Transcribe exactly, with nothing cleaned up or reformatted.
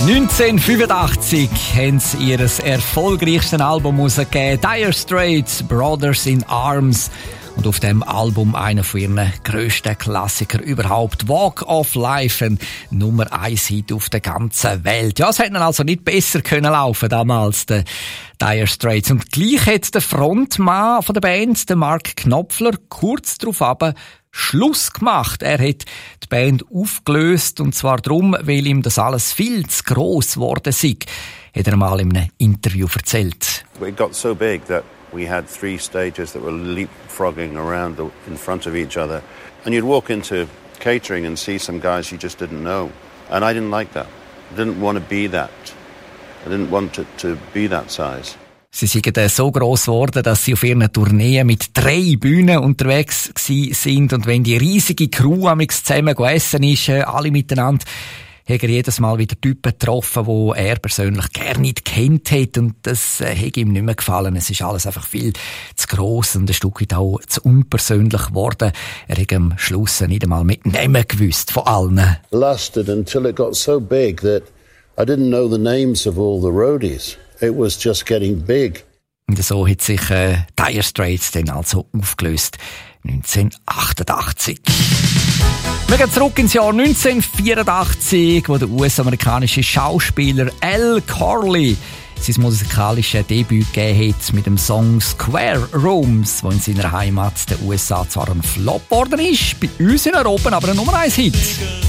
neunzehnhundertfünfundachtzig haben sie ihr erfolgreichstes Album herausgegeben, Dire Straits, Brothers in Arms. Und auf dem Album einer von ihren grössten Klassiker überhaupt, Walk of Life, ein Nummer eins Hit auf der ganzen Welt. Ja, es hätte also nicht besser können laufen damals, der Dire Straits. Und gleich hat der Frontmann von der Band, der Mark Knopfler, kurz darauf aber Schluss gemacht. Er hat die Band aufgelöst, und zwar darum, weil ihm das alles viel zu gross geworden sei, hat er mal in einem Interview erzählt. It got so big that we had three stages that were leapfrogging around the, in front of each other. And you'd walk into catering and see some guys you just didn't know. And I didn't like that. I didn't want to be that. I didn't want it to be that size. Sie sind so gross geworden, dass sie auf ihren Tourneen mit drei Bühnen unterwegs sind. Und wenn die riesige Crew zusammen gegessen ist, alle miteinander, hat er jedes Mal wieder Typen getroffen, die er persönlich gar nicht kennt hat. Und das äh, hat ihm nicht mehr gefallen. Es ist alles einfach viel zu gross und ein Stück weit auch zu unpersönlich geworden. Er hat am Schluss nicht einmal mit Namen gewusst von allen. Lasted until it got so big that I didn't know the names of all the roadies. It was just getting big. Und so hat sich äh, Dire Straits dann also aufgelöst. neunzehnhundertachtundachtzig. Wir gehen zurück ins Jahr neunzehnhundertvierundachtzig, wo der U S-amerikanische Schauspieler Al Corley sein musikalisches Debüt gegeben hat mit dem Song Square Rooms, wo in seiner Heimat der U S A zwar ein Flop geworden ist, bei uns in Europa aber ein Nummer eins Hit.